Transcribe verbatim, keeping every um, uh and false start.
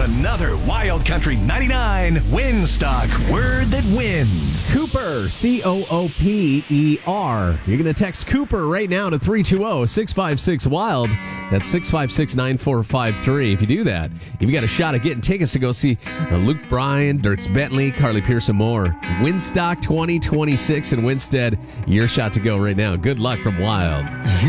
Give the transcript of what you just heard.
another Wild Country ninety-nine Winstock Word That Wins. Cooper, C O O P E R. You're going to text Cooper right now to three two zero, six five six, WILD. That's six five six, nine four five three. If you do that, you've got a shot at getting tickets to go see uh, Luke Bryan, Dirks Bentley, Carly Pearson Moore. Winstock twenty twenty-six in Winstead. Your shot to go right now. Good luck from Wild.